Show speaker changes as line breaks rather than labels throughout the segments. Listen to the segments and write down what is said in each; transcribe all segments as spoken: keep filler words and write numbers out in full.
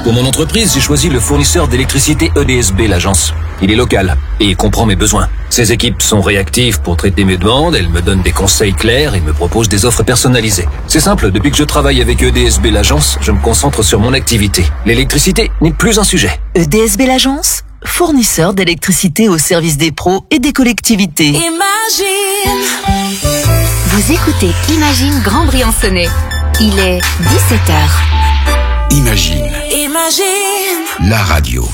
Pour mon entreprise, j'ai choisi le fournisseur d'électricité E D S B, l'agence. Il est local et il comprend mes besoins. Ses équipes sont réactives pour traiter mes demandes, elles me donnent des conseils clairs et me proposent des offres personnalisées. C'est simple, depuis que je travaille avec E D S B, l'agence, je me concentre sur mon activité. L'électricité n'est plus un sujet.
E D S B, l'agence, fournisseur d'électricité au service des pros et des collectivités.
Imagine. Vous écoutez Imagine Grand Briançonnais. Il est dix-sept heures.
Imagine.
Imagine.
La radio.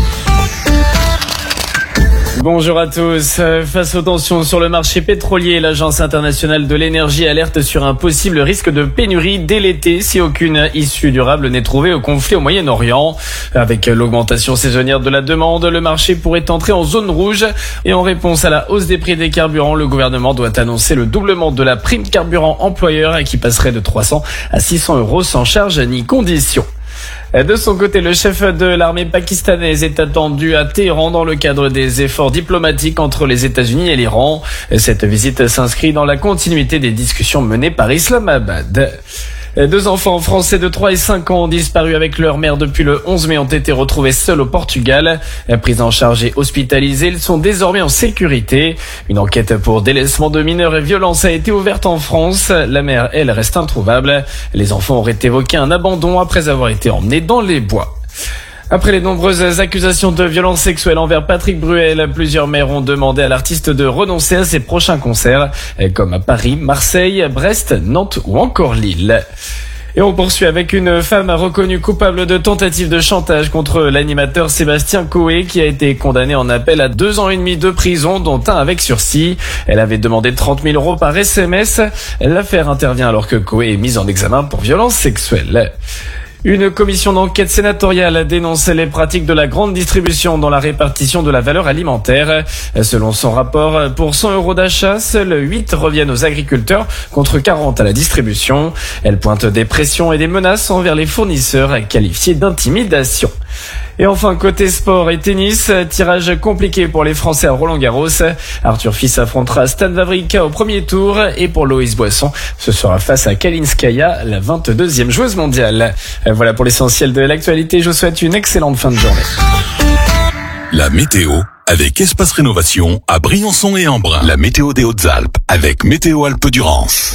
Bonjour à tous. Face aux tensions sur le marché pétrolier, l'Agence internationale de l'énergie alerte sur un possible risque de pénurie dès l'été si aucune issue durable n'est trouvée au conflit au Moyen-Orient. Avec l'augmentation saisonnière de la demande, le marché pourrait entrer en zone rouge. Et en réponse à la hausse des prix des carburants, le gouvernement doit annoncer le doublement de la prime carburant employeur qui passerait de trois cents à six cents euros sans charge ni condition. De son côté, le chef de l'armée pakistanaise est attendu à Téhéran dans le cadre des efforts diplomatiques entre les États-Unis et l'Iran. Cette visite s'inscrit dans la continuité des discussions menées par Islamabad. Deux enfants français de trois et cinq ans ont disparu avec leur mère depuis le onze mai ont été retrouvés seuls au Portugal. Pris en charge et hospitalisés, ils sont désormais en sécurité. Une enquête pour délaissement de mineurs et violence a été ouverte en France. La mère, elle, reste introuvable. Les enfants auraient évoqué un abandon après avoir été emmenés dans les bois. Après les nombreuses accusations de violences sexuelles envers Patrick Bruel, plusieurs maires ont demandé à l'artiste de renoncer à ses prochains concerts, comme à Paris, Marseille, Brest, Nantes ou encore Lille. Et on poursuit avec une femme reconnue coupable de tentative de chantage contre l'animateur Sébastien Coé qui a été condamné en appel à deux ans et demi de prison, dont un avec sursis. Elle avait demandé trente mille euros par S M S. L'affaire intervient alors que Coé est mise en examen pour violences sexuelles. Une commission d'enquête sénatoriale dénonce les pratiques de la grande distribution dans la répartition de la valeur alimentaire. Selon son rapport, pour cent euros d'achat, seuls huit reviennent aux agriculteurs contre quarante à la distribution. Elle pointe des pressions et des menaces envers les fournisseurs qualifiés d'intimidation. Et enfin, côté sport et tennis, tirage compliqué pour les Français à Roland-Garros. Arthur Fils affrontera Stan Wawrinka au premier tour et pour Loïs Boisson, ce sera face à Kalinskaya, la vingt-deuxième joueuse mondiale. Voilà pour l'essentiel de l'actualité. Je vous souhaite une excellente fin de journée.
La météo avec Espace Rénovation à Briançon et Embrun. La météo des Hautes-Alpes avec Météo Alpes-Durance.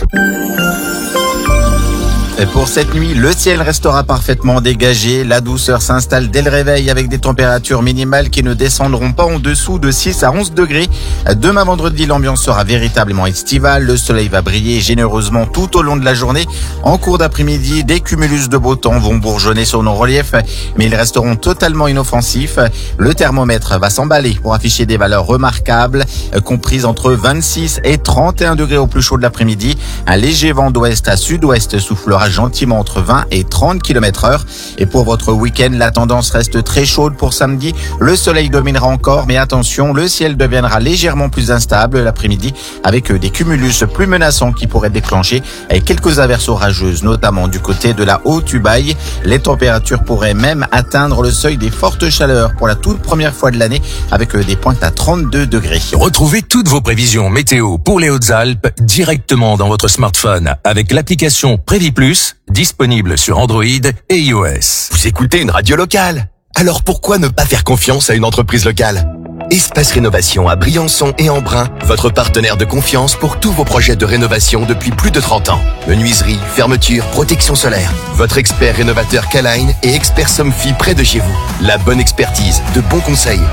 Pour cette nuit, le ciel restera parfaitement dégagé. La douceur s'installe dès le réveil avec des températures minimales qui ne descendront pas en dessous de six à onze degrés. Demain vendredi, l'ambiance sera véritablement estivale. Le soleil va briller généreusement tout au long de la journée. En cours d'après-midi, des cumulus de beau temps vont bourgeonner sur nos reliefs, mais ils resteront totalement inoffensifs. Le thermomètre va s'emballer pour afficher des valeurs remarquables, comprises entre vingt-six et trente et un degrés au plus chaud de l'après-midi. Un léger vent d'ouest à sud-ouest soufflera gentiment entre vingt et trente kilomètres heure. Et pour votre week-end, la tendance reste très chaude pour samedi. Le soleil dominera encore, mais attention, le ciel deviendra légèrement plus instable l'après-midi avec des cumulus plus menaçants qui pourraient déclencher quelques averses orageuses, notamment du côté de la Haute-Tubaï. Les températures pourraient même atteindre le seuil des fortes chaleurs pour la toute première fois de l'année avec des pointes à trente-deux degrés.
Retrouvez toutes vos prévisions météo pour les Hautes-Alpes directement dans votre smartphone avec l'application Prévis Plus, disponible sur Android et iOS.
Vous écoutez une radio locale, alors pourquoi ne pas faire confiance à une entreprise locale ? Espace Rénovation à Briançon et Embrun, votre partenaire de confiance pour tous vos projets de rénovation depuis plus de trente ans. Menuiserie, fermeture, protection solaire. Votre expert rénovateur K-Line et expert Somfy près de chez vous. La bonne expertise, de bons conseils